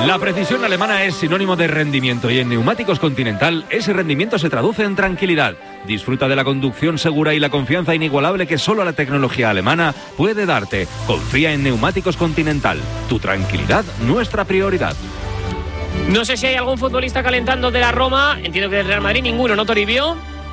La precisión alemana es sinónimo de rendimiento y en Neumáticos Continental ese rendimiento se traduce en tranquilidad. Disfruta de la conducción segura y la confianza inigualable que solo la tecnología alemana puede darte. Confía en Neumáticos Continental. Tu tranquilidad, nuestra prioridad. No sé si hay algún futbolista calentando de la Roma. Entiendo que del Real Madrid ninguno, ¿no, Toribio?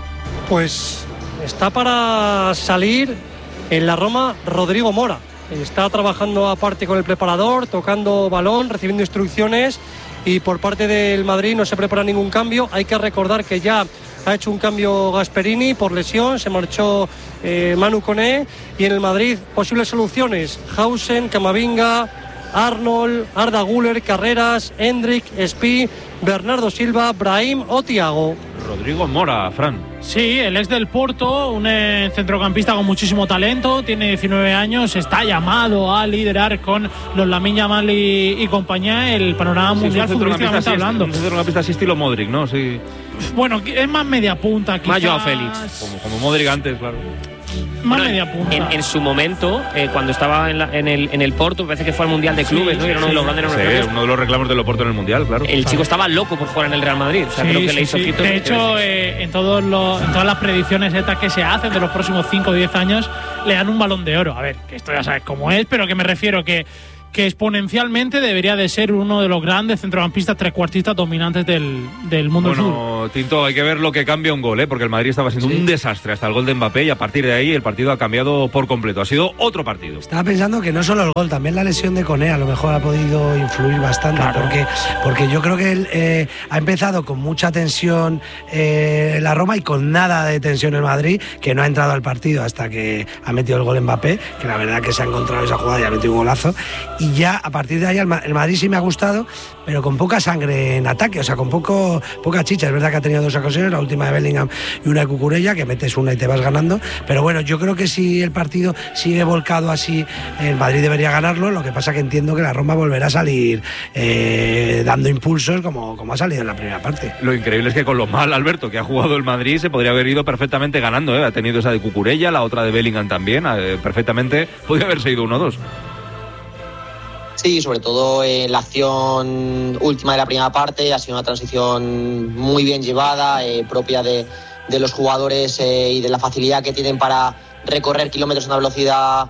Pues está para salir en la Roma Rodrigo Mora. Está trabajando aparte con el preparador, tocando balón, recibiendo instrucciones, y por parte del Madrid no se prepara ningún cambio. Hay que recordar que ya ha hecho un cambio Gasperini por lesión, se marchó Manu Koné, y en el Madrid posibles soluciones: Hausen, Camavinga, Arnold, Arda Güler, Carreras, Hendrik, Espí, Bernardo Silva, Brahim o Thiago. Rodrigo Mora, Fran. Sí, él es del Porto, un centrocampista con muchísimo talento, tiene 19 años, está llamado a liderar con los Lamine Yamal y compañía el panorama mundial futbolísticamente hablando. Un centrocampista así estilo Modric, ¿no? Sí. Bueno, es más media punta, quizás. Más Joao Félix. Como Modric antes, claro. Más media punta. En su momento, cuando estaba en el Porto, me parece que fue al Mundial de Clubes, ¿no? Y era uno de los grandes reclamos. Uno de los reclamos del Oporto en el Mundial, claro. El chico estaba loco por jugar en el Real Madrid. O sea, creo que le hizo ojitos. De hecho, en todas las predicciones estas que se hacen de los próximos 5 o 10 años, le dan un Balón de Oro. A ver, que esto ya sabes cómo es, pero que me refiero que exponencialmente debería de ser uno de los grandes centrocampistas trecuartistas dominantes del mundo del fútbol. Bueno, Tinto, hay que ver lo que cambia un gol, porque el Madrid estaba siendo un desastre hasta el gol de Mbappé, y a partir de ahí el partido ha cambiado por completo. Ha sido otro partido. Estaba pensando que no solo el gol, también la lesión de Koné a lo mejor ha podido influir bastante, claro. porque yo creo que él ha empezado con mucha tensión la Roma y con nada de tensión el Madrid, que no ha entrado al partido hasta que ha metido el gol Mbappé, que la verdad que se ha encontrado esa jugada y ha metido un golazo. Y ya a partir de ahí el Madrid sí me ha gustado, pero con poca sangre en ataque, o sea, con poca chicha. Es verdad que ha tenido 2 ocasiones, la última de Bellingham y una de Cucurella, que metes una y te vas ganando, pero bueno, yo creo que si el partido sigue volcado así, el Madrid debería ganarlo. Lo que pasa que entiendo que la Roma volverá a salir dando impulsos como ha salido en la primera parte. Lo increíble es que con lo mal, Alberto, que ha jugado el Madrid, se podría haber ido perfectamente ganando, Ha tenido esa de Cucurella, la otra de Bellingham también, perfectamente podría haberse ido 1-2. Sí, sobre todo la acción última de la primera parte ha sido una transición muy bien llevada, propia de los jugadores y de la facilidad que tienen para recorrer kilómetros a una velocidad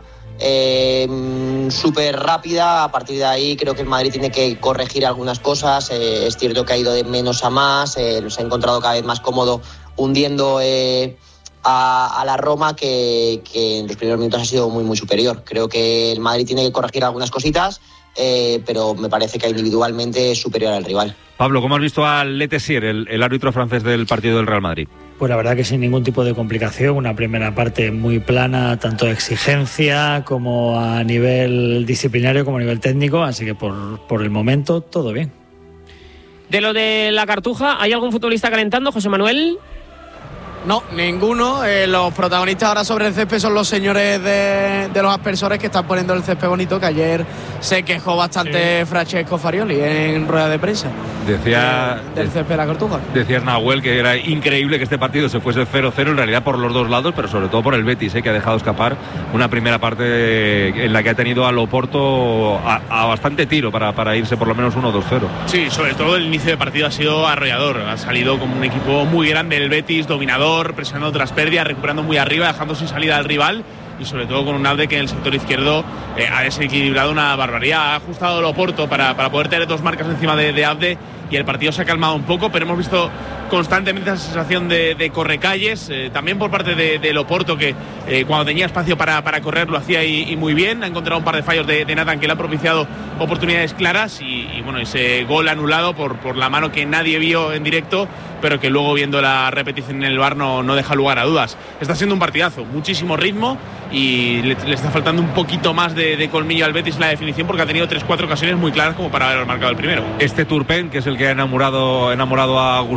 súper rápida. A partir de ahí creo que el Madrid tiene que corregir algunas cosas. Es cierto que ha ido de menos a más, se ha encontrado cada vez más cómodo hundiendo a la Roma, que en los primeros minutos ha sido muy, muy superior. Creo que el Madrid tiene que corregir algunas cositas, pero me parece que individualmente es superior al rival. Pablo, ¿cómo has visto al Le Tessier, el árbitro francés del partido del Real Madrid? Pues la verdad que sin ningún tipo de complicación, una primera parte muy plana, tanto de exigencia como a nivel disciplinario como a nivel técnico, así que por el momento todo bien. De lo de la Cartuja, ¿hay algún futbolista calentando, José Manuel? No, ninguno. Los protagonistas ahora sobre el césped son los señores de los aspersores, que están poniendo el césped bonito, que ayer se quejó bastante Francesco Farioli en rueda de prensa. Decía del césped de la Cartuja. Decía Nahuel que era increíble que este partido se fuese 0-0, en realidad por los dos lados, pero sobre todo por el Betis, que ha dejado escapar una primera parte en la que ha tenido al Oporto a bastante tiro para irse por lo menos 1-2-0. Sí, sobre todo el inicio de partido ha sido arrollador. Ha salido como un equipo muy grande el Betis, dominador, presionando tras pérdidas, recuperando muy arriba, dejando sin salida al rival, y sobre todo con un Abde que en el sector izquierdo ha desequilibrado una barbaridad. Ha ajustado el Oporto para poder tener 2 marcas encima de Abde, y el partido se ha calmado un poco, pero hemos visto constantemente esa sensación de correcalles, también por parte del Oporto, que cuando tenía espacio para correr lo hacía y muy bien. Ha encontrado un par de fallos de Nathan que le ha propiciado oportunidades claras, y bueno, ese gol anulado por la mano que nadie vio en directo, pero que luego viendo la repetición en el VAR no deja lugar a dudas. Está siendo un partidazo, muchísimo ritmo, y le está faltando un poquito más de colmillo al Betis en la definición, porque ha tenido 3-4 ocasiones muy claras como para haber marcado el primero. Este Turpin, que es el que ha enamorado a Agustín, Pablo,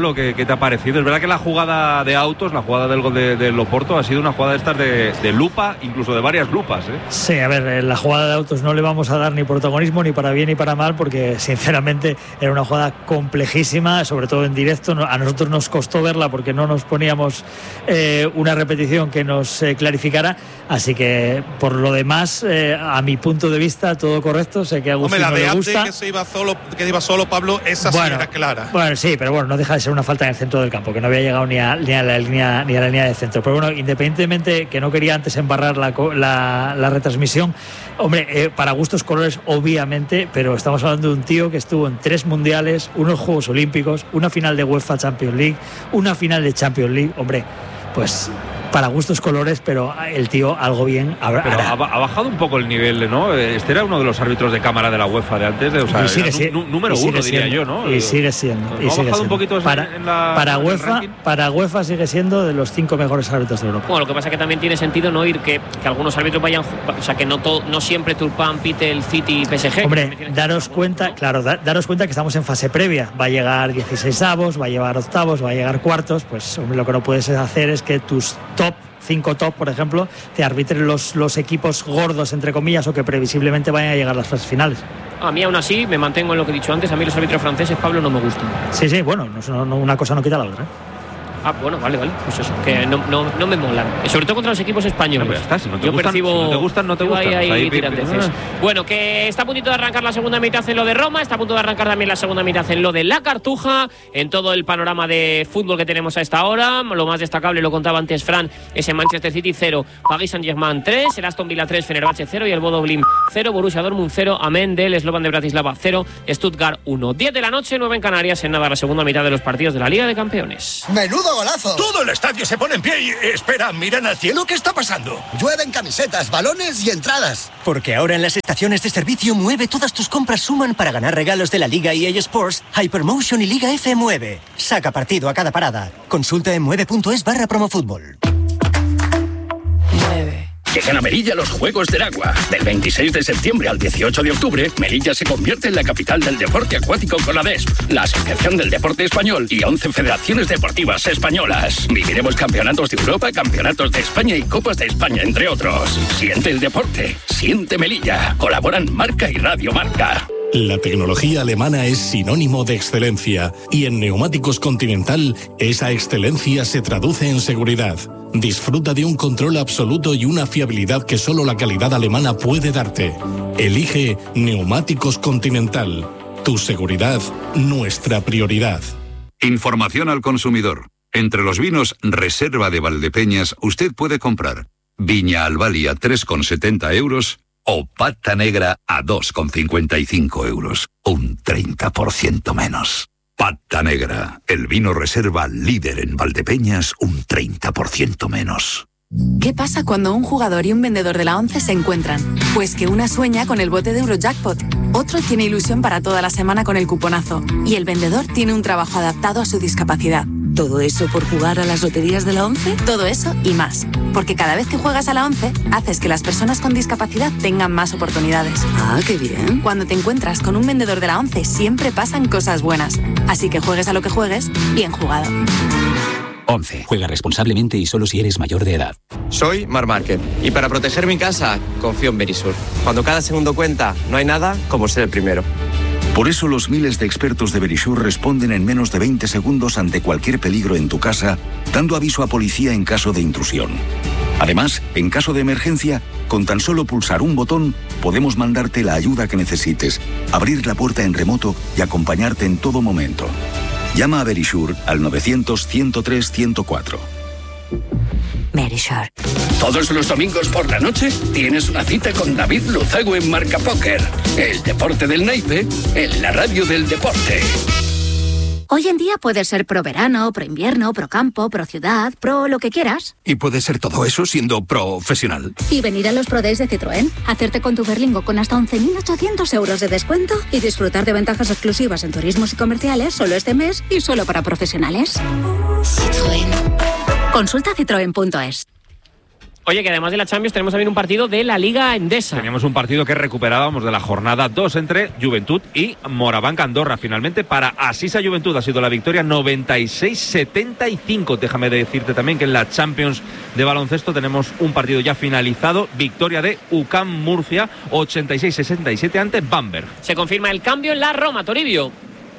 Pablo, ¿qué te ha parecido? Es verdad que la jugada de autos, la jugada del gol de Loporto ha sido una jugada de estas de lupa, incluso de varias lupas, ¿eh? Sí, a ver, la jugada de autos no le vamos a dar ni protagonismo ni para bien ni para mal, porque sinceramente era una jugada complejísima, sobre todo en directo. A nosotros nos costó verla porque no nos poníamos una repetición que nos clarificara, así que por lo demás, a mi punto de vista, todo correcto. Sé que a Agustín no le gusta. Que iba solo Pablo, esa sí era clara. Bueno, sí, pero bueno, no deja de ser una falta en el centro del campo, que no había llegado ni a la línea de centro. Pero bueno, independientemente que no quería antes embarrar la retransmisión, hombre, para gustos colores, obviamente, pero estamos hablando de un tío que estuvo en 3 mundiales, unos Juegos Olímpicos, una final de UEFA Champions League, una final de Champions League, hombre, pues para gustos colores, pero el tío algo bien habrá. Pero ha bajado un poco el nivel, ¿no? Este era uno de los árbitros de cámara de la UEFA de antes, o sea, número 1, diría yo, ¿no? Y sigue siendo. ¿Ha bajado un poquito para UEFA sigue siendo de los 5 mejores árbitros de Europa. Bueno, lo que pasa es que también tiene sentido no ir que algunos árbitros vayan, o sea, que no siempre Turpin pite el City y PSG. Hombre, daros cuenta, ¿no? Claro, daros cuenta que estamos en fase previa. Va a llegar 16avos, va a llegar octavos, va a llegar cuartos. Pues hombre, lo que no puedes hacer es que tus 5 top, por ejemplo, te arbitren los equipos gordos, entre comillas, o que previsiblemente vayan a llegar a las fases finales. A mí aún así me mantengo en lo que he dicho antes. A mí los árbitros franceses, Pablo, no me gustan. Sí, bueno, una cosa no quita la otra, ¿eh? Ah, bueno, vale, pues eso, que no me molan. Sobre todo contra los equipos españoles. No, está, si no te gustan, no te gustan. Bueno, que está a puntito de arrancar la segunda mitad en lo de Roma, está a punto de arrancar también la segunda mitad en lo de la Cartuja, en todo el panorama de fútbol que tenemos a esta hora. Lo más destacable, lo contaba antes Fran, es el Manchester City 0, Paris Saint-Germain 3, el Aston Villa 3, Fenerbahce 0 y el Bodo Glimt 0, Borussia Dortmund 0, amén del Slovan de Bratislava 0, Stuttgart 1. 10 de la noche, 9 en Canarias, en nada la segunda mitad de los partidos de la Liga de Campeones. ¡Menudo golazo! Todo el estadio se pone en pie y... Espera, miran al cielo, ¿qué está pasando? Llueven camisetas, balones y entradas. Porque ahora en las estaciones de servicio Mueve todas tus compras suman para ganar regalos de la Liga EA Sports, Hypermotion y Liga F Mueve. Saca partido a cada parada. Consulta en mueve.es/promofutbol. Llegan a Melilla los Juegos del Agua. Del 26 de septiembre al 18 de octubre, Melilla se convierte en la capital del deporte acuático con la ADESP, la Asociación del Deporte Español y 11 federaciones deportivas españolas. Viviremos campeonatos de Europa, campeonatos de España y Copas de España, entre otros. Siente el deporte, siente Melilla. Colaboran Marca y Radio Marca. La tecnología alemana es sinónimo de excelencia y en Neumáticos Continental esa excelencia se traduce en seguridad. Disfruta de un control absoluto y una fiabilidad que solo la calidad alemana puede darte. Elige Neumáticos Continental. Tu seguridad, nuestra prioridad. Información al consumidor. Entre los vinos Reserva de Valdepeñas usted puede comprar Viña Albali a 3,70 euros o Pata Negra a 2,55 euros. Un 30% menos. Pata Negra, el vino reserva líder en Valdepeñas, un 30% menos. ¿Qué pasa cuando un jugador y un vendedor de la ONCE se encuentran? Pues que una sueña con el bote de Eurojackpot, otro tiene ilusión para toda la semana con el cuponazo y el vendedor tiene un trabajo adaptado a su discapacidad. ¿Todo eso por jugar a las loterías de la ONCE? Todo eso y más. Porque cada vez que juegas a la ONCE, haces que las personas con discapacidad tengan más oportunidades. Ah, qué bien. Cuando te encuentras con un vendedor de la ONCE, siempre pasan cosas buenas. Así que juegues a lo que juegues, bien jugado. 11. Juega responsablemente y solo si eres mayor de edad. Soy Mar Márquez y para proteger mi casa confío en Verisur. Cuando cada segundo cuenta, no hay nada como ser el primero. Por eso los miles de expertos de Verisur responden en menos de 20 segundos ante cualquier peligro en tu casa, dando aviso a policía en caso de intrusión. Además, en caso de emergencia, con tan solo pulsar un botón, podemos mandarte la ayuda que necesites, abrir la puerta en remoto y acompañarte en todo momento. Llama a Verisur al 900-103-104. Verisur. Todos los domingos por la noche tienes una cita con David Luzago en Marca Póker. El deporte del naipe en la radio del deporte. Hoy en día puedes ser pro verano, pro invierno, pro campo, pro ciudad, pro lo que quieras. Y puedes ser todo eso siendo profesional. Y venir a los Pro Days de Citroën, hacerte con tu Berlingo con hasta 11.800 euros de descuento y disfrutar de ventajas exclusivas en turismos y comerciales solo este mes y solo para profesionales. Citroën. Consulta citroen.es. Oye, que además de la Champions tenemos también un partido de la Liga Endesa. Teníamos un partido que recuperábamos de la jornada 2 entre Juventud y Moraván Andorra. Finalmente para Asisa Juventud ha sido la victoria 96-75. Déjame decirte también que en la Champions de baloncesto tenemos un partido ya finalizado. Victoria de UCAM Murcia 86-67 ante Bamberg. Se confirma el cambio en la Roma, Toribio.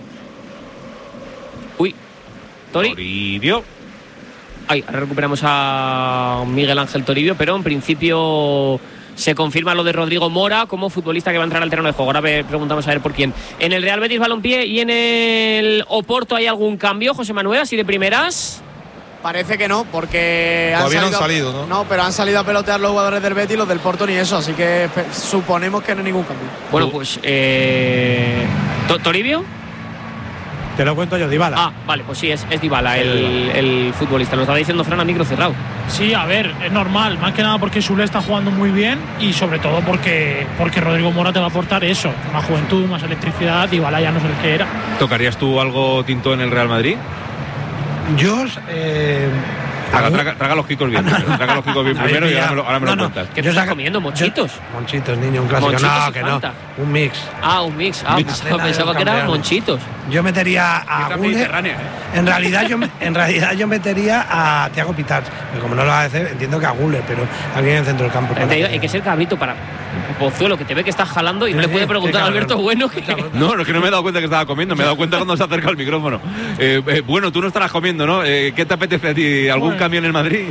Toribio. Ahí, ahora recuperamos a Miguel Ángel Toribio, pero en principio se confirma lo de Rodrigo Mora como futbolista que va a entrar al terreno de juego. Ahora preguntamos a ver por quién. En el Real Betis Balompié y en el Oporto, ¿hay algún cambio, José Manuel, así de primeras? Parece que no, porque todavía no han salido, ¿no? No, pero han salido a pelotear los jugadores del Betis, los del Porto ni eso, así que suponemos que no hay ningún cambio. Bueno, pues ¿Toribio? Te lo cuento yo, Dybala. Ah, vale, pues sí, es Dybala el futbolista. Lo estaba diciendo Fran a micro cerrado. Sí, a ver, es normal. Más que nada porque Soule está jugando muy bien y sobre todo porque Rodrigo Mora te va a aportar eso. Más juventud, más electricidad. Dybala ya no es el que era. ¿Tocarías tú algo, Tinto, en el Real Madrid? Yo... Traga los kikos bien. Traga los kikos bien primero y ahora me lo cuentas. ¿Qué te estás comiendo? ¿Monchitos? Monchitos, niño, un clásico. No, que no. Un mix. Un mix. Pensaba que eran monchitos. Yo metería a Guller. En realidad yo metería a Thiago Pitach. Pero como no lo va a hacer, entiendo que a Guller, pero alguien en el centro del campo. Hay que ser cabrito para Pozuelo, que te ve que estás jalando y no le puede preguntar a Alberto Bueno que... No, es que no me he dado cuenta que estaba comiendo. Me he dado cuenta cuando se acerca el micrófono. Bueno, tú no estarás comiendo, ¿no? ¿Qué te apetece a ti? ¿Algún cambio en el Madrid?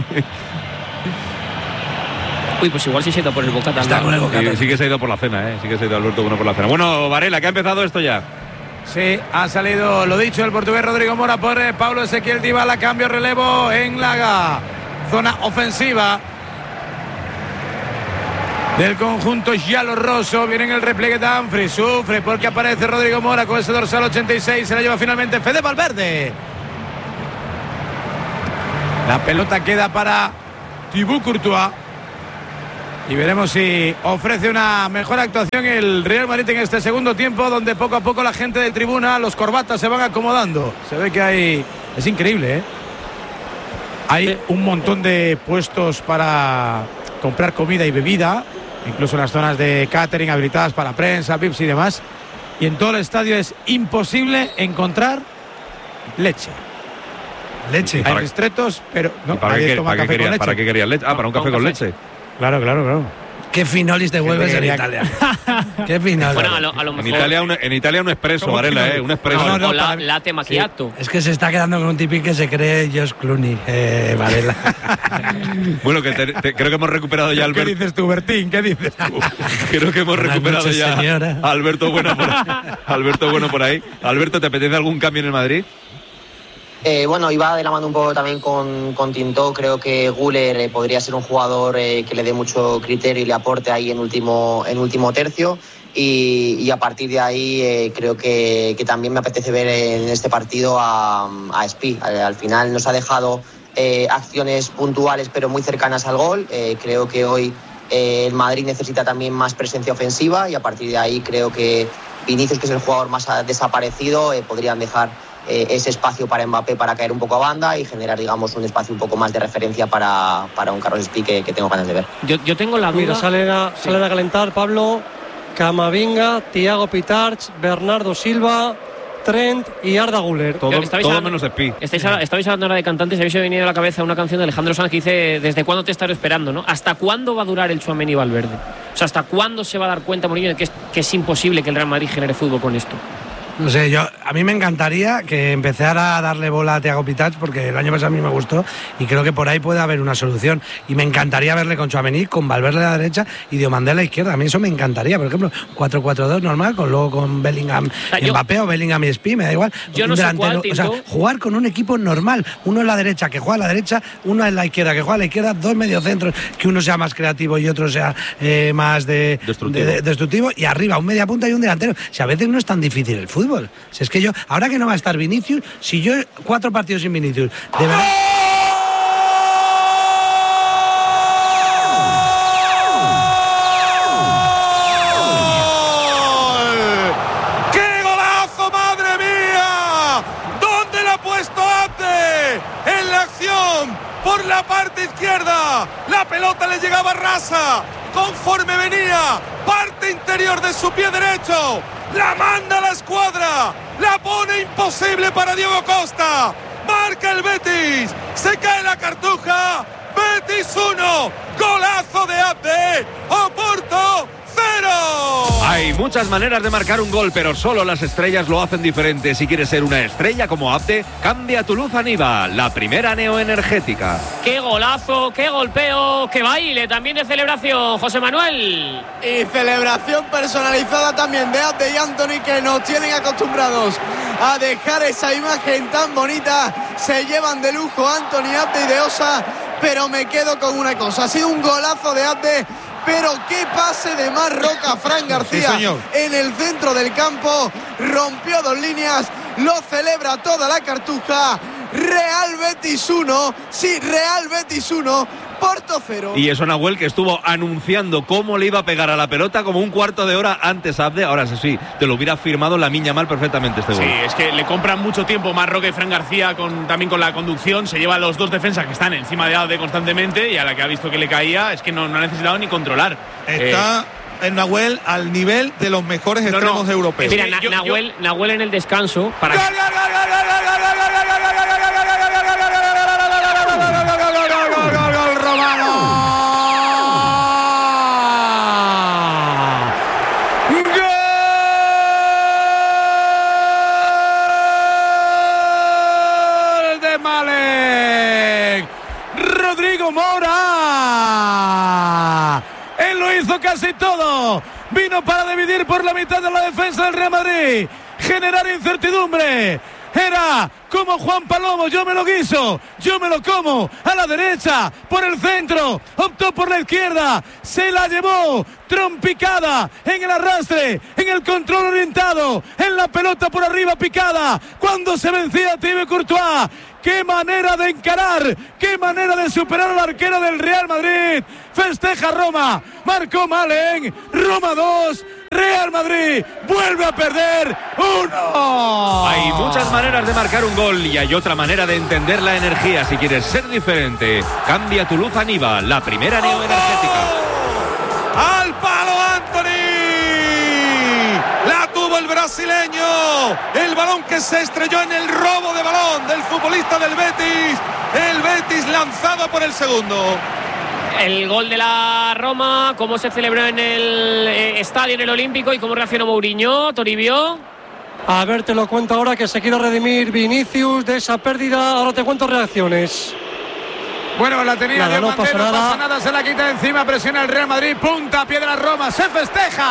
Uy, pues igual sí se ha ido por el bocata. Sí que se ha ido por la cena, Sí que se ha ido Alberto Bueno por la cena. Bueno, Varela, ¿qué ha empezado esto ya? Sí, ha salido, lo dicho, el portugués Rodrigo Mora por Pablo Ezequiel Dybala. Cambio relevo en la zona ofensiva del conjunto giallorroso. Viene en el repliegue de Humphrey, sufre porque aparece Rodrigo Mora con ese dorsal 86. Se la lleva finalmente Fede Valverde. La pelota queda para Thibaut Courtois y veremos si ofrece una mejor actuación el Real Madrid en este segundo tiempo, donde poco a poco la gente de tribuna, los corbatas se van acomodando. Se ve que hay... Es increíble, Hay un montón de puestos para comprar comida y bebida, incluso en las zonas de catering habilitadas para prensa, VIPs y demás. Y en todo el estadio es imposible encontrar leche. Hay restretos, pero no. ¿Para qué querías leche? Para un café con leche. Claro. Qué finolis te vuelves en Italia. Qué finolis. Bueno, a lo mejor... En Italia un espresso, Varela, un espresso. O latte macchiato. Sí. Es que se está quedando con un tipi que se cree George Clooney, Varela. Bueno, creo que hemos recuperado ya Alberto. ¿Qué dices tú, Bertín? ¿Qué dices tú? Creo que hemos recuperado ya a Alberto Bueno por ahí. Alberto, ¿te apetece algún cambio en el Madrid? Bueno, iba de la mano un poco también con Tinto. Creo que Guller podría ser un jugador que le dé mucho criterio y le aporte ahí en último tercio. Y a partir de ahí creo que también me apetece ver en este partido a Spi. Al final nos ha dejado acciones puntuales pero muy cercanas al gol. Creo que hoy el Madrid necesita también más presencia ofensiva y a partir de ahí creo que Vinicius, que es el jugador más desaparecido, podrían dejar ese espacio para Mbappé para caer un poco a banda y generar, digamos, un espacio un poco más de referencia para un Carlos Spi que tengo ganas de ver. Yo tengo la duda. Mira, salen a calentar Pablo, Camavinga, Thiago Pitach, Bernardo Silva, Trent y Arda Güler. Todo menos Spi. Estabais hablando ahora de cantantes. Habéis venido a la cabeza una canción de Alejandro Sanz que dice: ¿desde cuándo te estaré esperando? ¿No? ¿Hasta cuándo va a durar el Tchouaméni Valverde? O sea, ¿hasta cuándo se va a dar cuenta Mourinho de que es imposible que el Real Madrid genere fútbol con esto? No sé, a mí me encantaría que empezara a darle bola a Thiago Pitach, porque el año pasado a mí me gustó y creo que por ahí puede haber una solución. Y me encantaría verle con Tchouaméni, con Valverde a la derecha y Diomandé a la izquierda. A mí eso me encantaría. Por ejemplo, 4-4-2 normal, luego con Bellingham y Mbappé o Bellingham y Spi, me da igual. Yo no sé cuál, o sea, jugar con un equipo normal. Uno en la derecha que juega a la derecha, uno en la izquierda que juega a la izquierda, dos mediocentros, que uno sea más creativo y otro sea más destructivo, y arriba un media punta y un delantero. Si a veces no es tan difícil el fútbol. Si es que ahora que no va a estar Vinicius, si yo 4 partidos sin Vinicius, de verdad. ¡Qué golazo, madre mía! ¿Dónde la ha puesto antes? En la acción por la parte izquierda. La pelota le llegaba rasa conforme venía, parte interior de su pie derecho. La manda a la escuadra, la pone imposible para Diego Costa. Marca el Betis, se cae la Cartuja. Betis 1, golazo de Abde. Oporto 0. Hay muchas maneras de marcar un gol, pero solo las estrellas lo hacen diferente. Si quieres ser una estrella como Abde, cambia tu luz a Niva, la primera neoenergética. ¡Qué golazo, qué golpeo, qué baile! También de celebración, José Manuel. Y celebración personalizada también de Abde y Anthony, que nos tienen acostumbrados a dejar esa imagen tan bonita. Se llevan de lujo Anthony, Abde y De Osa, pero me quedo con una cosa. Ha sido un golazo de Abde, pero qué pase de Marroca. Fran García sí, en el centro del campo, rompió 2 líneas, lo celebra toda la Cartuja. Real Betis 1, sí, Real Betis 1, Porto 0. Y eso Nahuel, que estuvo anunciando cómo le iba a pegar a la pelota como un cuarto de hora antes Abde. Ahora sí, te lo hubiera firmado Lamine Yamal perfectamente este gol. Sí, es que le compran mucho tiempo Marroca y Fran García también con la conducción. Se lleva a los 2 defensas que están encima de Abde constantemente, y a la que ha visto que le caía es que no ha necesitado ni controlar. Está el Nahuel al nivel de los mejores extremos europeos. Mira, Nahuel en el descanso para Rodrigo Mora. Él lo hizo casi todo. Vino para dividir por la mitad de la defensa del Real Madrid, generar incertidumbre. Era como Juan Palomo, yo me lo guiso, yo me lo como, a la derecha, por el centro, optó por la izquierda, se la llevó, trompicada, en el arrastre, en el control orientado, en la pelota por arriba picada, cuando se vencía Thibaut Courtois. ¡Qué manera de encarar! ¡Qué manera de superar al arquero del Real Madrid! Festeja Roma, marcó Malen, Roma 2, Real Madrid vuelve a perder 1. Hay muchas maneras de marcar un gol y hay otra manera de entender la energía. Si quieres ser diferente, cambia tu luz a Niva, la primera neoenergética. ¡Al palo Anthony! La tuvo el brasileño. El balón que se estrelló en el robo de balón del futbolista del Betis. El Betis lanzado por el segundo. El gol de la Roma, cómo se celebró en el estadio, en el Olímpico, y cómo reaccionó Mourinho, Toribio. A ver, te lo cuento ahora, que se quiere redimir Vinicius de esa pérdida. Ahora te cuento reacciones. Bueno, la tenía nada, no pasa nada, se la quita de encima, presiona el Real Madrid, punta a pie de la Roma, se festeja.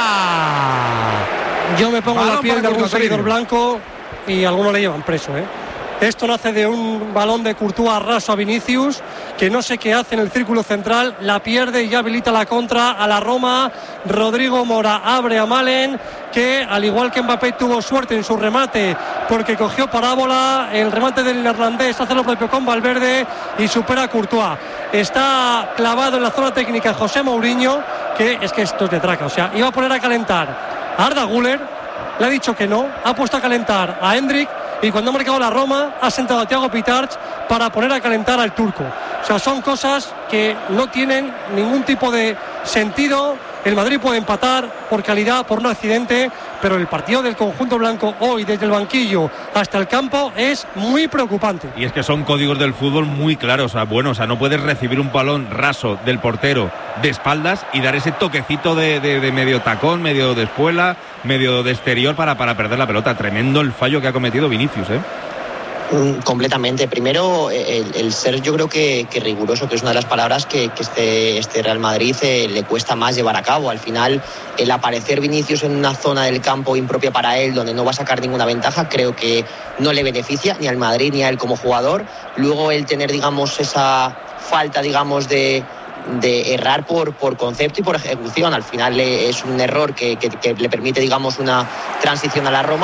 Yo me pongo la piel de algún seguidor blanco y algunos le llevan preso, ¿eh? Esto nace de un balón de Courtois raso a Vinicius, que no sé qué hace en el círculo central, la pierde y ya habilita la contra a la Roma. Rodrigo Mora abre a Malen, que al igual que Mbappé tuvo suerte en su remate porque cogió parábola. El remate del neerlandés hace lo propio con Valverde y supera a Courtois. Está clavado en la zona técnica José Mourinho, que es que esto es de traca. O sea, iba a poner a calentar a Arda Güler, le ha dicho que no, ha puesto a calentar a Hendrik, y cuando ha marcado la Roma ha sentado a Thiago Pitarch para poner a calentar al turco. O sea, son cosas que no tienen ningún tipo de sentido. El Madrid puede empatar por calidad, por un accidente, pero el partido del conjunto blanco hoy, desde el banquillo hasta el campo, es muy preocupante. Y es que son códigos del fútbol muy claros. O sea, no puedes recibir un balón raso del portero de espaldas y dar ese toquecito de medio tacón, medio de espuela, medio de exterior para perder la pelota. Tremendo el fallo que ha cometido Vinicius, ¿eh? Completamente. Primero, el ser, yo creo que riguroso, que es una de las palabras que este Real Madrid le cuesta más llevar a cabo. Al final, el aparecer Vinicius en una zona del campo impropia para él, donde no va a sacar ninguna ventaja, creo que no le beneficia ni al Madrid ni a él como jugador. Luego, el tener, digamos, esa falta, digamos, de errar por concepto y por ejecución. Al final es un error que le permite, digamos, una transición a la Roma,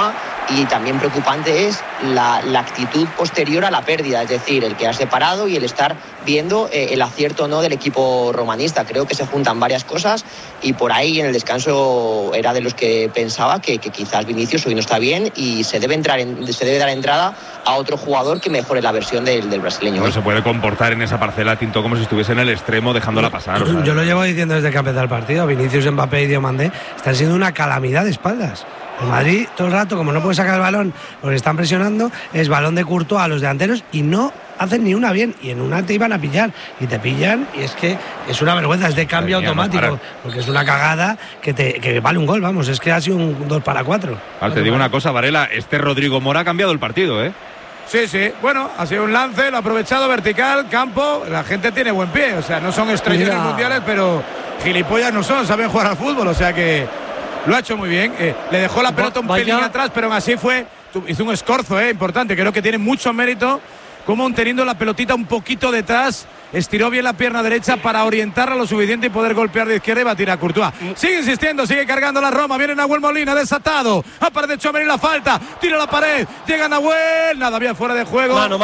y también preocupante es la actitud posterior a la pérdida, es decir, el quedarse parado y el estar viendo el acierto o no del equipo romanista. Creo que se juntan varias cosas y por ahí en el descanso era de los que pensaba que quizás Vinicius hoy no está bien y se debe dar entrada a otro jugador que mejore la versión del brasileño. No se puede comportar en esa parcela Tinto como si estuviese en el extremo dejándola pasar. O sea, yo lo llevo diciendo desde que empezó el partido. Vinicius, Mbappé y Diomandé están siendo una calamidad de espaldas. El Madrid todo el rato, como no puede sacar el balón porque están presionando, es balón de Courtois a los delanteros y no hacen ni una bien, y en una te iban a pillar y te pillan, y es que es una vergüenza, es de cambio automático, porque es una cagada que vale un gol, vamos, es que ha sido un 2-4. Te digo una cosa, Varela, Rodrigo Mora ha cambiado el partido, ¿eh? Sí, bueno, ha sido un lance, lo ha aprovechado, vertical, campo, la gente tiene buen pie, o sea, no son estrellas mundiales, pero gilipollas no son, saben jugar al fútbol, o sea que lo ha hecho muy bien, le dejó la pelota un pelín atrás, pero aún así hizo un escorzo, importante, creo que tiene mucho mérito, como teniendo la pelotita un poquito detrás, estiró bien la pierna derecha para orientarla lo suficiente y poder golpear de izquierda y batir a Courtois. Sigue insistiendo, sigue cargando la Roma, viene Nahuel Molina, desatado, aparece Tchouaméni la falta, tira la pared, llega Nahuel, nada, bien fuera de juego. Mano.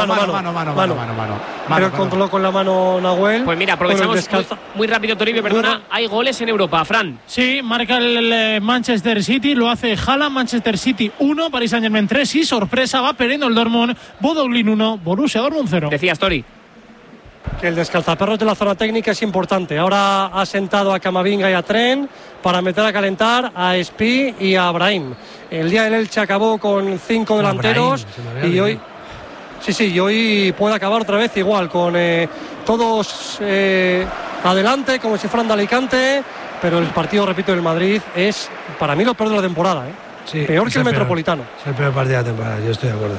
Pero controló con la mano Nahuel. Pues mira, aprovechamos muy rápido, Toribio, perdona, hay goles en Europa, Fran. Sí, marca el Manchester City, lo hace Haaland, Manchester City 1, Paris Saint-Germain 3 y sorpresa, va perdiendo el Dortmund, Bodo Glimt 1, Borussia Dortmund 0. Decías, Tori. Que el descalzaperros de la zona técnica es importante. Ahora ha sentado a Camavinga y a Tren para meter a calentar a Espi y a Brahim. El día del Elche acabó con 5 delanteros y hoy y hoy puede acabar otra vez igual, con todos adelante como si fueran de Alicante, pero el partido, repito, del Madrid es para mí lo peor de la temporada, Sí, peor que el Metropolitano. Es el peor partido de la temporada, yo estoy de acuerdo.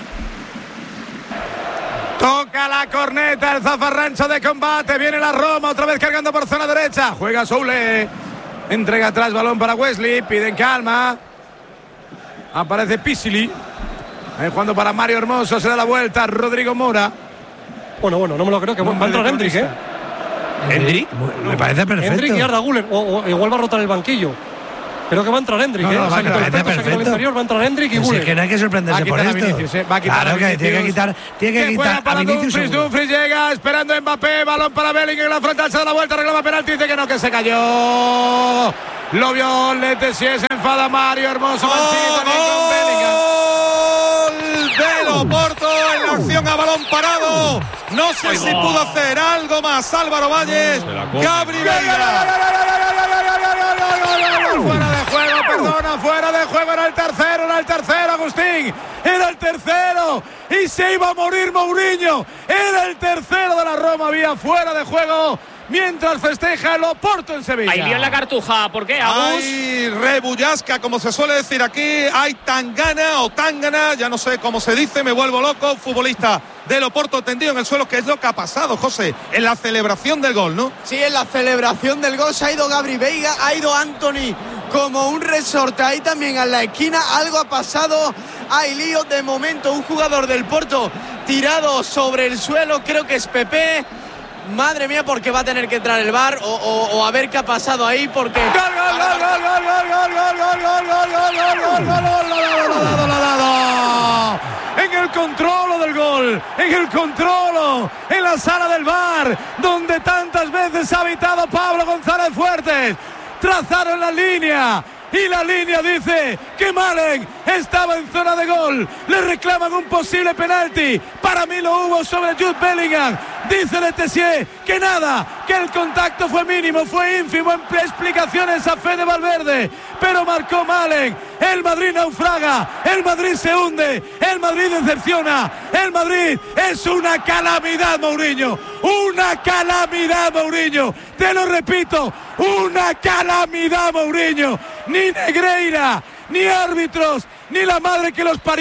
Toca la corneta, el zafarrancho de combate. Viene la Roma, otra vez cargando por zona derecha. Juega Soule. Entrega atrás, balón para Wesley. Piden calma. Aparece Pisili. Jugando para Mario Hermoso. Se da la vuelta. Rodrigo Mora. Bueno, no me lo creo. Que va a entrar Hendrik, ¿Hendrik? Me parece perfecto. Hendrik y Arda Güler. O igual va a rotar el banquillo. Creo que va a entrar Hendrik. Me parece perfecto. Interior, va a entrar Hendrik y Güler. Es que no hay que sorprenderse por esto. Claro que tiene que quitar a Vinicius. Dumfries llega esperando a Mbappé. Balón para Bellingham en la frontal. Se da la vuelta. Reclama penalti. Dice que no, que se cayó. Lo vio Letessier. Se enfada Mario Hermoso. Gol del Oporto en la acción a balón parado. No sé si pudo hacer algo más Álvaro Valles. Gabri Veiga. Fuera de juego, era el tercero, Agustín, era el tercero, y se iba a morir Mourinho, era el tercero de la Roma, había fuera de juego, mientras festeja el Oporto en Sevilla. Hay lío en la Cartuja, ¿por qué, Agus? Hay rebullasca, como se suele decir aquí, hay tangana, ya no sé cómo se dice, me vuelvo loco, futbolista del Oporto tendido en el suelo, que es lo que ha pasado, José, en la celebración del gol, ¿no? Sí, en la celebración del gol se ha ido Gabri Veiga, ha ido Anthony como un resorte ahí también en la esquina, algo ha pasado, hay lío de momento, un jugador del Porto tirado sobre el suelo, creo que es Pepe. Madre mía, porque va a tener que entrar el VAR o a ver qué ha pasado ahí, porque en el control del gol, en la sala del VAR, donde tantas veces ha habitado Pablo González Fuertes. Trazaron la línea y la línea dice que Malen estaba en zona de gol. Le reclaman un posible penalti. Para mí lo hubo sobre Jude Bellingham. Dice Letessier que nada, que el contacto fue mínimo, fue ínfimo. En explicaciones a Fede Valverde, pero marcó Malen. El Madrid naufraga, el Madrid se hunde, el Madrid decepciona, el Madrid es una calamidad, Mourinho. Una calamidad, Mourinho. Te lo repito, una calamidad, Mourinho. Ni Negreira, ni árbitros, ni la madre que los parió.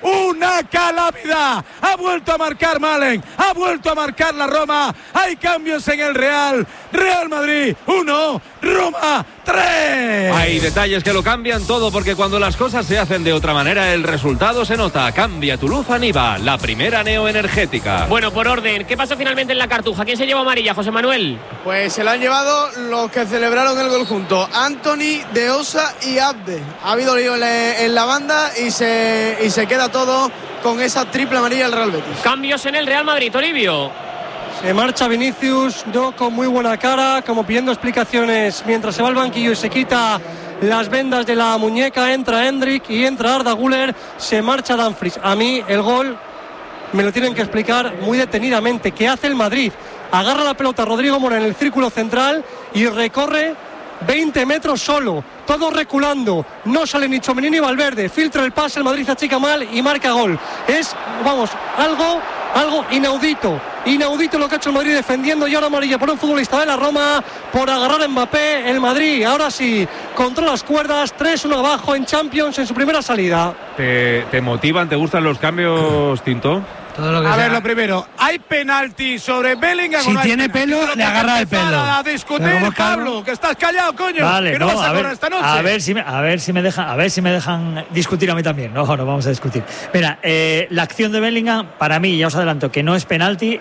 una calamidad. Ha vuelto a marcar Malen, ha vuelto a marcar la Roma. Hay cambios en el Real Madrid 1, Roma 3. Hay detalles que lo cambian todo, porque cuando las cosas se hacen de otra manera el resultado se nota. Cambia tu luz a Niva, la primera neoenergética. Bueno, por orden, ¿qué pasó finalmente en la Cartuja? ¿Quién se llevó amarilla, José Manuel? Pues se la han llevado los que celebraron el gol juntos, Anthony, De Osa y Abde. Ha habido lío en la banda y se queda todo con esa triple amarilla del Real Betis. Cambios en el Real Madrid, Toribio. Se marcha Vinicius, no con muy buena cara, como pidiendo explicaciones mientras se va al banquillo y se quita las vendas de la muñeca. Entra Hendrik y entra Arda Güler, se marcha Dumfries. A mí el gol me lo tienen que explicar muy detenidamente. ¿Qué hace el Madrid? Agarra la pelota Rodrigo Mora en el círculo central y recorre 20 metros solo, todos reculando, no sale ni Tchouaméni ni Valverde, filtra el pase, el Madrid achica mal y marca gol. Es, vamos, algo inaudito lo que ha hecho el Madrid, defendiendo y ahora amarilla por un futbolista de la Roma, por agarrar a Mbappé. El Madrid ahora sí controla las cuerdas, 3-1 abajo en Champions en su primera salida. ¿Te motivan, te gustan los cambios, Tinto? A ver, lo primero, ¿hay penalti sobre Bellingham? Si tiene pelo, le agarra el pelo. A discutir, Pablo, que estás callado, coño. Vale, que no vas a correr esta noche. A ver si me dejan discutir a mí también. No vamos a discutir. Mira, la acción de Bellingham, para mí, ya os adelanto, que no es penalti.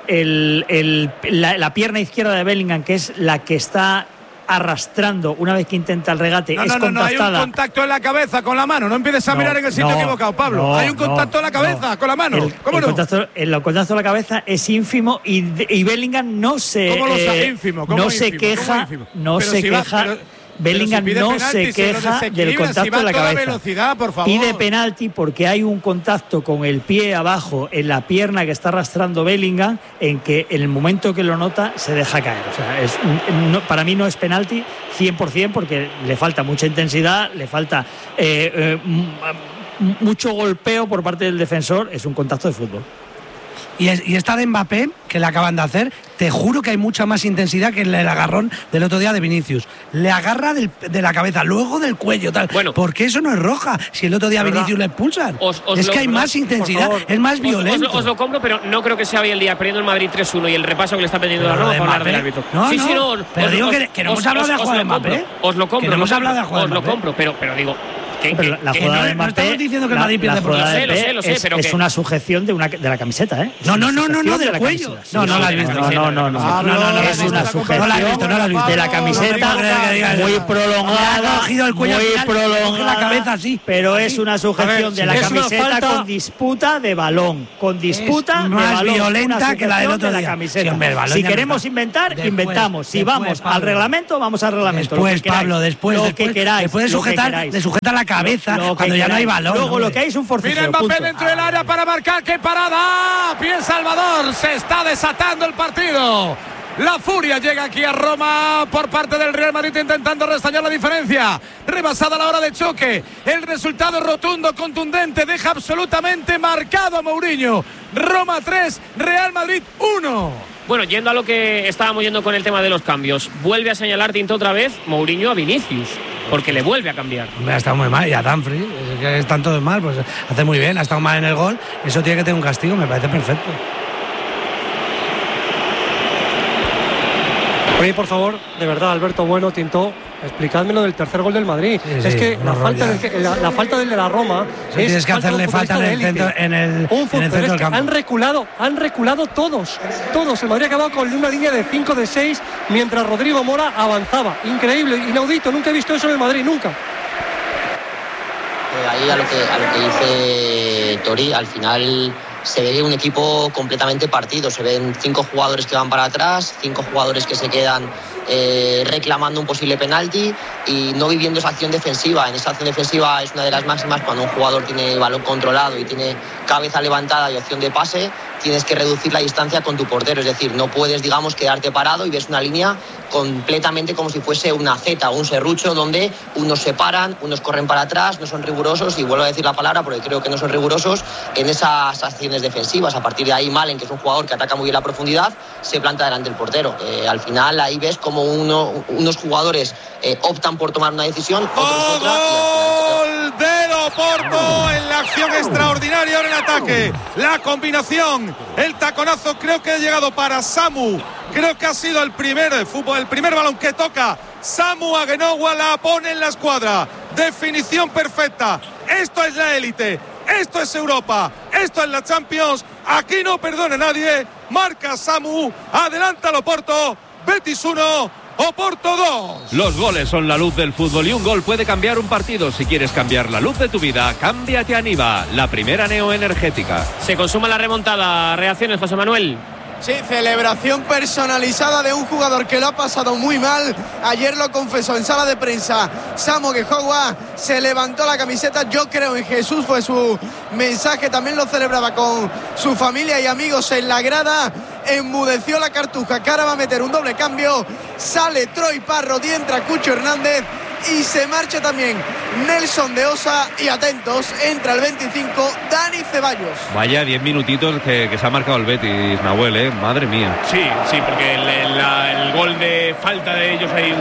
La pierna izquierda de Bellingham, que es la que está arrastrando una vez que intenta el regate, es contactada. No, hay un contacto en la cabeza con la mano. No empieces a mirar en el sitio equivocado, Pablo. Hay un contacto en la cabeza con la mano. ¿Cómo no? El contacto en la cabeza es ínfimo y Bellingham no se ínfimo? No se queja. Bellingham no se queja del contacto en la cabeza. Velocidad, por favor. Pide penalti porque hay un contacto con el pie abajo en la pierna que está arrastrando Bellingham, en que en el momento que lo nota se deja caer. O sea, para mí no es penalti 100%, porque le falta mucha intensidad, le falta mucho golpeo por parte del defensor. Es un contacto de fútbol. Y esta de Mbappé, que le acaban de hacer, te juro que hay mucha más intensidad que el agarrón del otro día de Vinicius. Le agarra de la cabeza, luego del cuello, tal. Bueno, ¿por qué eso no es roja? Si el otro día Vinicius le expulsan. Es que hay más intensidad, es más violento. Os lo compro, pero no creo que sea hoy el día, perdiendo el Madrid 3-1 y el repaso que le está pidiendo la Roma para hablar del árbitro. Pero digo que no hemos hablado de la jugada de Mbappé. Os lo compro. Que no hemos hablado de la jugada de Mbappé. Os lo compro, pero digo... Pero la jugada de Mbappé, estamos diciendo que el Madrid pierde por lo sé, pero es una sujeción de la camiseta, ¿eh? No, del cuello. No la has visto. No, es una sujeción de la camiseta muy prolongada, la cabeza así. Pero es una sujeción de la camiseta con disputa de balón, más violenta que la del otro día. Si queremos inventar, inventamos. Si vamos al reglamento, vamos al reglamento. Después, Pablo, después de sujetar la cabeza cuando ya no hay balón. Luego lo que hay es un forcejeo. Mira Mbappé dentro del área para marcar. ¡Qué parada! Bien Salvador. Se está desatando el partido. La furia llega aquí a Roma por parte del Real Madrid, intentando restañar la diferencia. Rebasada la hora de choque. El resultado rotundo, contundente, deja absolutamente marcado a Mourinho. Roma 3, Real Madrid 1. Bueno, yendo a lo que estábamos yendo con el tema de los cambios, vuelve a señalar Tinto otra vez Mourinho a Vinicius, porque le vuelve a cambiar. Ha estado muy mal, y a Dumfries, que están todos mal, pues hace muy bien, ha estado mal en el gol, eso tiene que tener un castigo, me parece perfecto. Oye, por favor, de verdad, Alberto Bueno, Tinto, explicadme lo del tercer gol del Madrid. Es que la falta del de la Roma tienes que hacerle falta en el centro, en el centro del campo. Han reculado todos. El Madrid ha acabado con una línea de 5 de 6 mientras Rodrigo Mora avanzaba. Increíble, inaudito, nunca he visto eso en el Madrid, nunca. Ahí a lo que dice Tori, al final se ve un equipo completamente partido. Se ven 5 jugadores que van para atrás, 5 jugadores que se quedan reclamando un posible penalti y no viviendo esa acción defensiva. En esa acción defensiva es una de las máximas cuando un jugador tiene balón controlado y tiene cabeza levantada y opción de pase, tienes que reducir la distancia con tu portero. Es decir, no puedes, quedarte parado y ves una línea completamente como si fuese una Z o un serrucho donde unos se paran, unos corren para atrás, no son rigurosos, y vuelvo a decir la palabra porque creo que no son rigurosos en esas acciones defensivas. A partir de ahí, Malen, que es un jugador que ataca muy bien la profundidad, se planta delante del portero. Al final ahí ves como unos jugadores optan por tomar una decisión, otros otra. ¡Gol de Oporto en la acción extraordinaria ahora en la ataque. La combinación, el taconazo creo que ha llegado para Samu. Creo que ha sido el primer balón que toca Samu Agenowa, la pone en la escuadra. Definición perfecta. Esto es la élite, esto es Europa, esto es la Champions. Aquí no perdona nadie. Marca Samu, adelanta el Oporto. Betis 1, Oporto 2. Los goles son la luz del fútbol y un gol puede cambiar un partido. Si quieres cambiar la luz de tu vida, cámbiate a Niva, la primera neoenergética. Se consuma la remontada. Reacciones, José Manuel. Sí, celebración personalizada de un jugador que lo ha pasado muy mal. Ayer lo confesó en sala de prensa Samu Agenowa. Se levantó la camiseta. Yo creo en Jesús, fue su mensaje. También lo celebraba con su familia y amigos en la grada. Enmudeció la Cartuja, que ahora va a meter un doble cambio. Sale Troy Parrott y entra Cucho Hernández. Y se marcha también Nelson de Osa. Y atentos, entra el 25, Dani Ceballos. Vaya 10 minutitos que se ha marcado el Betis, Nahuel, madre mía. Sí, porque el gol de falta de ellos hay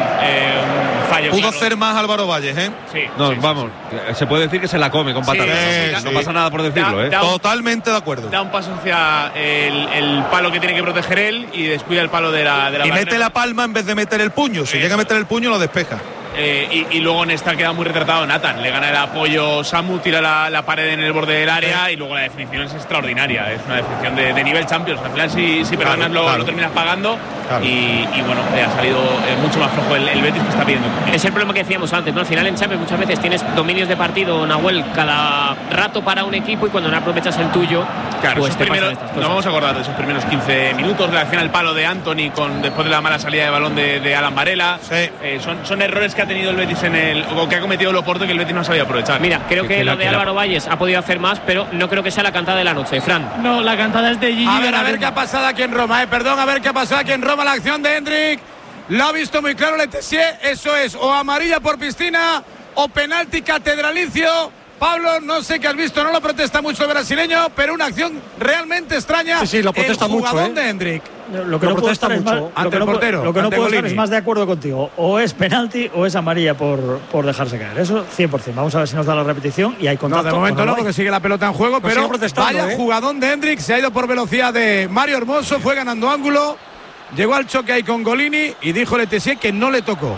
un fallo. Pudo hacer más Álvaro Valles, Sí. No, vamos, se puede decir que se la come con patatas. No pasa nada por decirlo, Totalmente de acuerdo. Da un paso hacia el palo que tiene que proteger él y descuida el palo de la y mete la palma en vez de meter el puño. Si llega a meter el puño, lo despeja. Y luego en esta queda muy retratado Nathan. Le gana el apoyo Samu, tira la pared en el borde del área y luego la definición es extraordinaria. Es una definición de nivel Champions. Al final, si perdonas, lo terminas pagando. Y bueno, ha salido mucho más flojo el Betis que está pidiendo. Es el problema que decíamos antes, ¿no? Al final en Champions muchas veces tienes dominios de partido, Nahuel, cada rato para un equipo, y cuando no aprovechas el tuyo, claro, pues nos vamos a acordar de esos primeros 15 minutos, la acción al palo de Anthony después de la mala salida de balón de Alan Varela. Son errores que ha tenido el Betis o que ha cometido el Oporto, que el Betis no ha sabido aprovechar. Mira, creo que lo de Álvaro Valles ha podido hacer más, pero no creo que sea la cantada de la noche, Fran. No, la cantada es de Gigi. A ver qué ha pasado aquí en Roma, perdón, a ver qué ha pasado aquí en Roma. La acción de Hendrik lo ha visto muy claro Letessier. Eso es o amarilla por Piscina o penalti catedralicio. Pablo, no sé qué has visto, no lo protesta mucho el brasileño, pero una acción realmente extraña. Sí, lo protesta el mucho. Jugador de Hendrik. Lo que no puedo estar ante el portero. Lo que no puedo estar es más de acuerdo contigo. O es penalti o es amarilla por dejarse caer. Eso 100%. Vamos a ver si nos da la repetición y hay contacto. No, de momento no, porque sigue la pelota en juego, pero vaya jugadón de Hendrik. Se ha ido por velocidad de Mario Hermoso, fue ganando ángulo, llegó al choque ahí con Golini y dijo Letessier que no le tocó.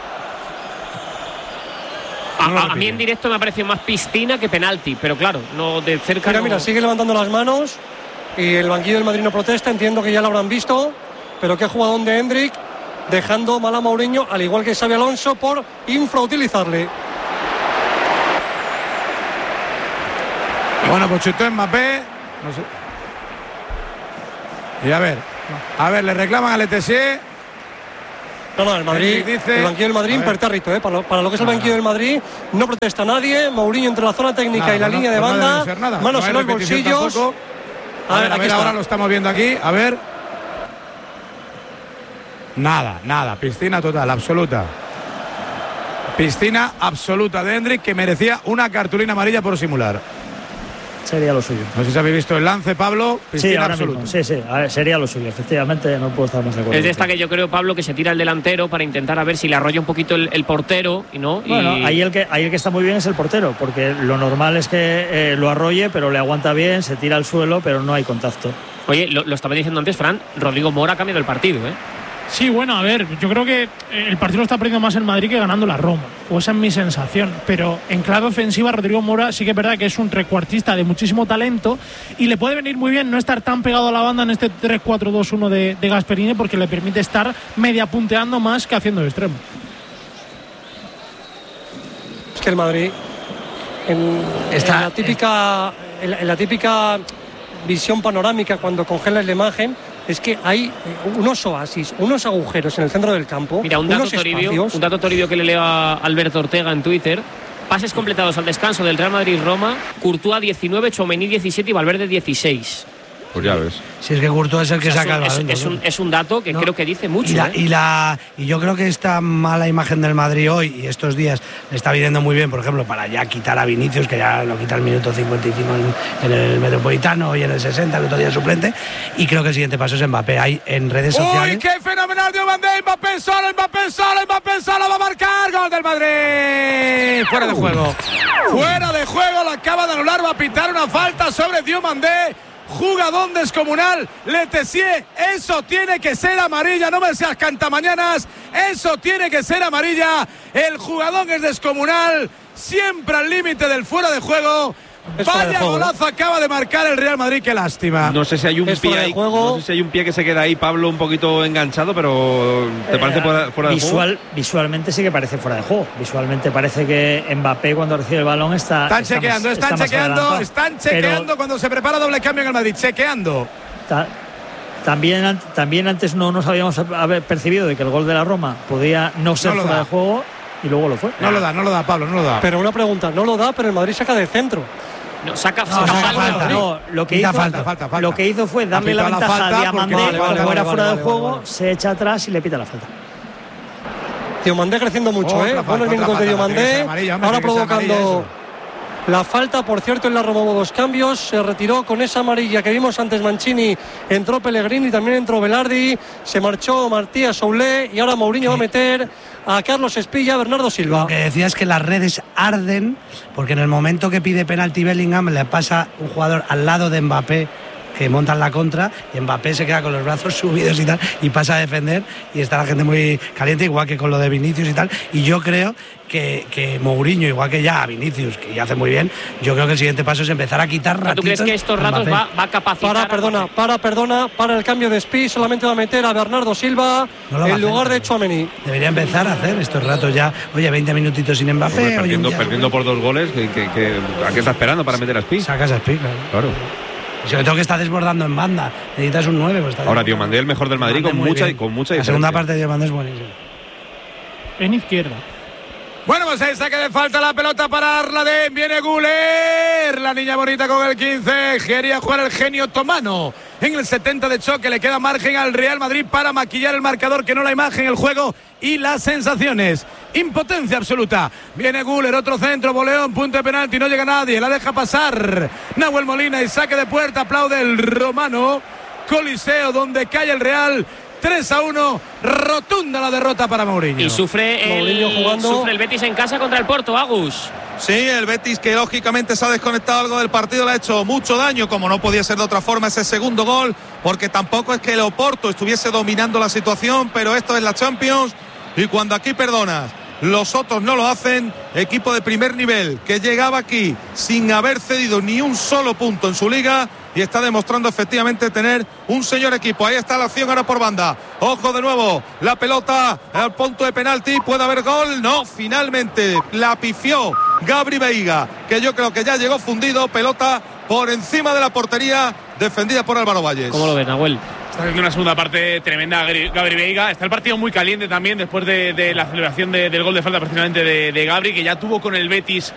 A mí en directo me ha parecido más Piscina que penalti, pero claro, no de cerca. Mira, sigue levantando las manos y el banquillo del Madrid no protesta. Entiendo que ya lo habrán visto, pero qué jugadón de Hendrik, dejando mal a Mourinho, al igual que Xabi Alonso, por infrautilizarle. Bueno, pues chutó Mbappé. No sé. Y a ver, le reclaman a Letessier. No, el Madrid, el banquillo del Madrid impertérrito, para lo que es el banquillo del Madrid no protesta nadie. Mourinho entre la zona técnica y la línea de banda, manos en los bolsillos. A ver, ahora lo estamos viendo aquí, a ver. Nada, piscina total, absoluta. Piscina absoluta de Hendrik, que merecía una cartulina amarilla por simular. Sería lo suyo. No sé si habéis visto el lance, Pablo. Sí, ahora mismo. Sí, a ver, sería lo suyo. Efectivamente, no puedo estar más de acuerdo. Es de esta que yo creo, Pablo, que se tira el delantero para intentar a ver si le arrolla un poquito el portero y no. Bueno, ahí el que está muy bien es el portero, porque lo normal es que lo arrolle, pero le aguanta bien, se tira al suelo, pero no hay contacto. Oye, lo estaba diciendo antes, Fran, Rodrigo Mora ha cambiado el partido, Sí, bueno, a ver, yo creo que el partido lo está perdiendo más el Madrid que ganando la Roma, o esa es mi sensación, pero en clave ofensiva Rodrigo Mora sí que es verdad que es un trecuartista de muchísimo talento y le puede venir muy bien no estar tan pegado a la banda en este 3-4-2-1 de Gasperini, porque le permite estar media punteando más que haciendo el extremo. Es que el Madrid en la típica visión panorámica, cuando congelas la imagen, es que hay unos oasis, unos agujeros en el centro del campo. Mira, un dato Toribio que le leo a Alberto Ortega en Twitter. Pases completados al descanso del Real Madrid-Roma: Courtois 19, Tchouaméni 17 y Valverde 16. Pues ya ves. Si es que Courtois es el que saca el balón. Es un dato que creo que dice mucho. Y yo creo que esta mala imagen del Madrid hoy y estos días le está viniendo muy bien, por ejemplo, para ya quitar a Vinicius, que ya lo quita el minuto 55 en el Metropolitano y en el 60, el otro día suplente. Y creo que el siguiente paso es Mbappé. Hay en redes sociales. ¡Uy, qué fenomenal de Mbappé! Mbappé solo va a marcar. ¡Gol del Madrid! Fuera de juego. Fuera de juego la acaba de anular, va a pitar una falta sobre Diomandé. Jugadón descomunal, Letessier, eso tiene que ser amarilla, no me seas cantamañanas, eso tiene que ser amarilla, el jugadón es descomunal, siempre al límite del fuera de juego. Vaya golazo acaba de marcar el Real Madrid, qué lástima. No sé si hay un pie ahí, no sé si hay un pie que se queda ahí, Pablo, un poquito enganchado, pero ¿te parece fuera de juego? Visualmente sí que parece fuera de juego. Visualmente parece que Mbappé cuando recibe el balón están chequeando cuando se prepara doble cambio en el Madrid, chequeando. También antes no nos habíamos percibido de que el gol de la Roma podía no ser fuera de juego y luego lo fue. No lo da, Pablo, no lo da. Pero una pregunta, no lo da, pero el Madrid saca de centro. No, saca falta. No, lo que hizo fue darle la ventaja a Diomandé cuando era fuera de juego, se echa atrás y le pita la falta. Diomandé creciendo mucho, buenos minutos de Diomandé, ahora provocando la falta. Por cierto, en la Roma hubo 2 cambios, se retiró con esa amarilla que vimos antes Mancini, entró Pellegrini, también entró Velardi, se marchó Matías Soulé y ahora Mourinho va a meter a Carlos Espilla, Bernardo Silva. Lo que decía es que las redes arden porque en el momento que pide penalti Bellingham le pasa un jugador al lado de Mbappé que montan la contra y Mbappé se queda con los brazos subidos y tal y pasa a defender y está la gente muy caliente, igual que con lo de Vinicius y tal, y yo creo que Mourinho, igual que ya a Vinicius, que ya hace muy bien, yo creo que el siguiente paso es empezar a quitar ratitos. ¿Tú crees que estos ratos va a capacitar? Para el cambio de Spi, solamente va a meter a Bernardo Silva en lugar de Tchouaméni. Debería empezar a hacer estos ratos ya, oye, 20 minutitos sin Mbappé. Perdiendo por 2 goles, ¿a qué está esperando para meter a Spi? Sacas a Spi, claro. Y sobre todo que está desbordando en banda. Necesitas un 9. Pues ahora, Diomandé, el mejor del Madrid, con mucha diferencia. La segunda parte de Diomandé es buenísima. En izquierda. Bueno, pues ahí saque de falta la pelota para Arladén. Viene Güler, la niña bonita con el 15. Quería jugar el genio otomano. En el 70 de choque le queda margen al Real Madrid para maquillar el marcador, que no la imagen, el juego y las sensaciones. Impotencia absoluta. Viene Güler, otro centro, voleón, punto de penalti, no llega nadie, la deja pasar Nahuel Molina y saque de puerta, aplaude el romano. Coliseo donde cae el Real. 3-1, rotunda la derrota para Mourinho. Y sufre el Betis en casa contra el Porto, Agus. Sí, el Betis, que lógicamente se ha desconectado algo del partido, le ha hecho mucho daño, como no podía ser de otra forma ese segundo gol, porque tampoco es que el Oporto estuviese dominando la situación, pero esto es la Champions y cuando aquí perdonas, los otros no lo hacen. Equipo de primer nivel que llegaba aquí sin haber cedido ni un solo punto en su liga y está demostrando efectivamente tener un señor equipo. Ahí está la acción ahora por banda. Ojo de nuevo, la pelota al punto de penalti. ¿Puede haber gol? No, finalmente la pifió Gabri Veiga, que yo creo que ya llegó fundido. Pelota por encima de la portería, defendida por Álvaro Valles. ¿Cómo lo ves, Nahuel? Está haciendo una segunda parte tremenda Gabri Veiga. Está el partido muy caliente también después de la celebración del gol de falta precisamente de Gabri, que ya tuvo con el Betis